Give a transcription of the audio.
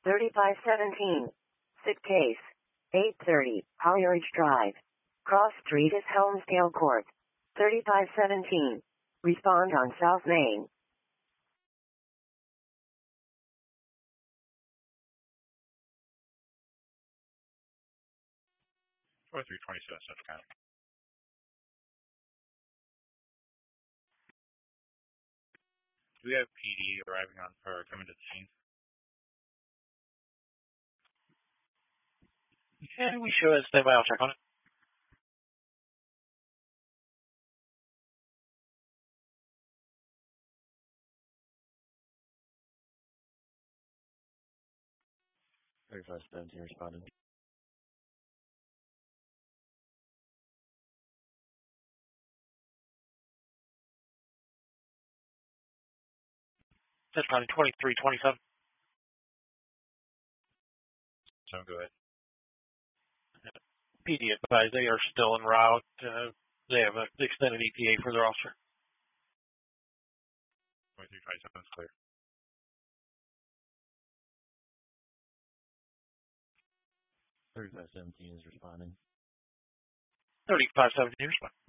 3517. Sit case. 830, Hollyridge Drive. Cross Street is Helmsdale Court. 3517. Respond on South Main. 4327 Central County. Do we have PD arriving on or coming to the scene? Yeah, we should. Stay by. I'll check on it. Responding. Responding 2327. So go ahead. PD advised they are still en route. They have an extended ETA for their officer. 2327 is clear. 3517 is responding. 3517 respond.